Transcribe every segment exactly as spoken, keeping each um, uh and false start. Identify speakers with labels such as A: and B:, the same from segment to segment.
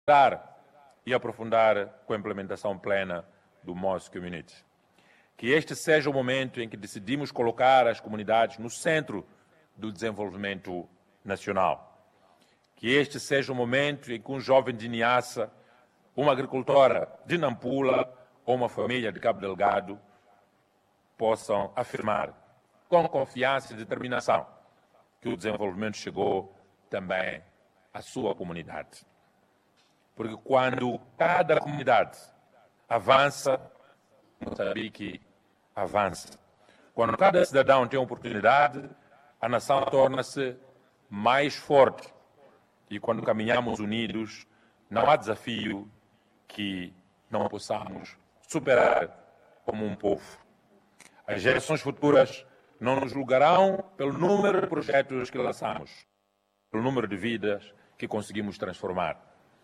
A: e aprofundar com a implementação plena do Mos Community. Que este seja o momento em que decidimos colocar as comunidades no centro do desenvolvimento nacional. Que este seja o momento em que um jovem de Niassa, uma agricultora de Nampula ou uma família de Cabo Delgado possam afirmar com confiança e determinação que o desenvolvimento chegou também à sua comunidade. Porque quando cada comunidade avança, Moçambique avança. Quando cada cidadão tem oportunidade, a nação torna-se mais forte. E quando caminhamos unidos, não há desafio que não possamos superar como um povo. As gerações futuras não nos julgarão pelo número de projetos que lançamos, pelo número de vidas que conseguimos transformar.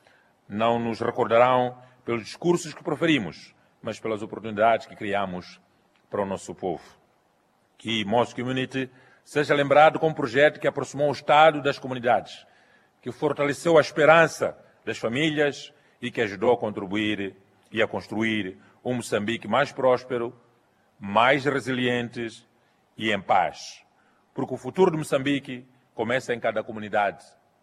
A: Não nos recordarão pelos discursos que proferimos, mas pelas oportunidades que criamos para o nosso povo. Que Mos Community seja lembrado como um projeto que aproximou o Estado das comunidades, que fortaleceu a esperança das famílias e que ajudou a contribuir e a construir um Moçambique mais próspero, mais resiliente e em paz. Porque o futuro de Moçambique começa em cada comunidade,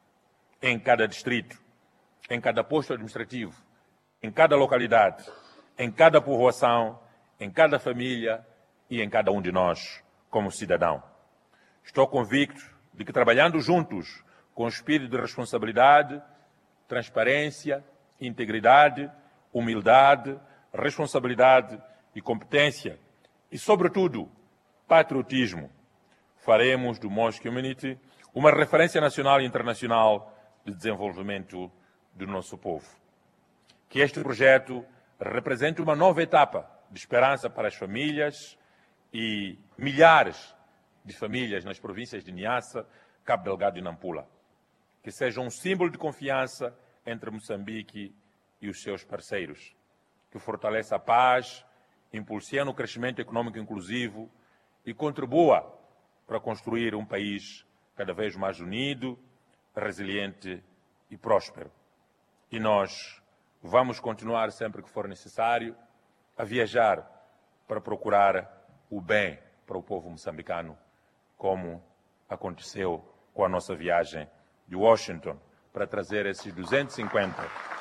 A: em cada distrito, em cada posto administrativo, em cada localidade, em cada povoação, em cada família e em cada um de nós como cidadão. Estou convicto de que trabalhando juntos com espírito de responsabilidade, transparência, integridade, humildade, responsabilidade e competência e, sobretudo, patriotismo, faremos do Mos Community uma referência nacional e internacional de desenvolvimento do nosso povo. Que este projeto represente uma nova etapa de esperança para as famílias e milhares de famílias nas províncias de Niassa, Cabo Delgado e Nampula. Que seja um símbolo de confiança entre Moçambique e os seus parceiros. Que fortaleça a paz, impulsione o crescimento econômico inclusivo e contribua para construir um país cada vez mais unido, resiliente e próspero. E nós vamos continuar, sempre que for necessário, a viajar para procurar o bem para o povo moçambicano, como aconteceu com a nossa viagem de Washington, para trazer esses duzentos e cinquenta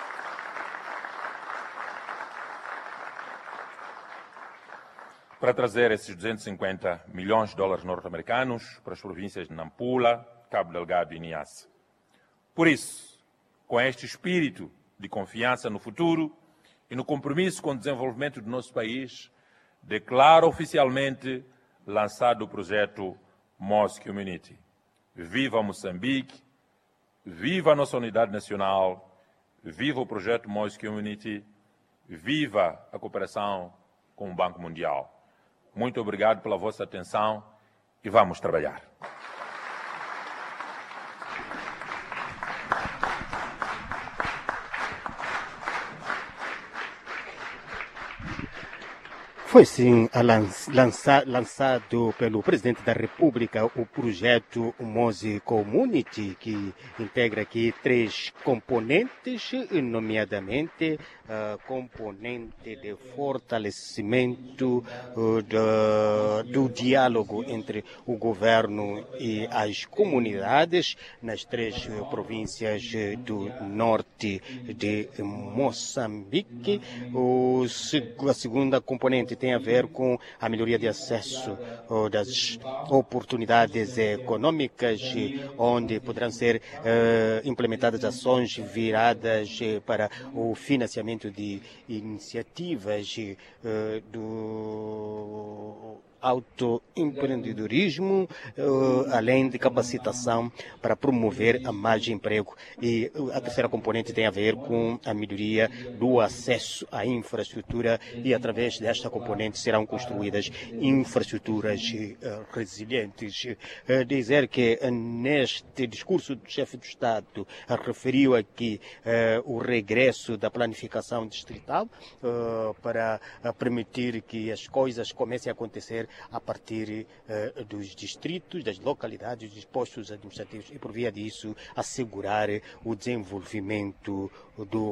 A: para trazer esses duzentos e cinquenta milhões de dólares norte-americanos para as províncias de Nampula, Cabo Delgado e Niassa. Por isso, com este espírito de confiança no futuro e no compromisso com o desenvolvimento do nosso país, declaro oficialmente lançado o projeto Mos Community. Viva Moçambique, viva a nossa unidade nacional, viva o projeto Mos Community, viva a cooperação com o Banco Mundial. Muito obrigado pela vossa atenção e vamos trabalhar.
B: Foi sim lança, lançado pelo Presidente da República o projeto Mos Community, que integra aqui três componentes, nomeadamente a uh, componente de fortalecimento uh, do, do diálogo entre o governo e as comunidades nas três uh, províncias do norte de Moçambique. O, a segunda componente tem a ver com a melhoria de acesso uh, das oportunidades econômicas, onde poderão ser uh, implementadas ações viradas uh, para o financiamento de iniciativas uh, do autoempreendedorismo, uh, além de capacitação para promover a mais emprego. E a terceira componente tem a ver com a melhoria do acesso à infraestrutura e, através desta componente, serão construídas infraestruturas uh, resilientes. Uh, dizer que uh, neste discurso do chefe do Estado uh, referiu aqui uh, o regresso da planificação distrital uh, para uh, permitir que as coisas comecem a acontecer a partir uh, dos distritos, das localidades, dos postos administrativos e, por via disso, assegurar o desenvolvimento do